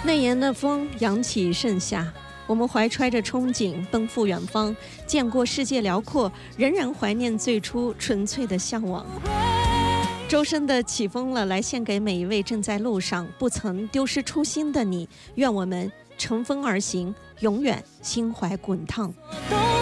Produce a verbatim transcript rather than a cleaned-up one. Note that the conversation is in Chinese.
内沿的风扬起盛夏，我们怀揣着憧憬奔赴远方，见过世界辽阔，仍然怀念最初纯粹的向往。周深的起风了，来献给每一位正在路上不曾丢失初心的你，愿我们乘风而行，永远心怀滚烫。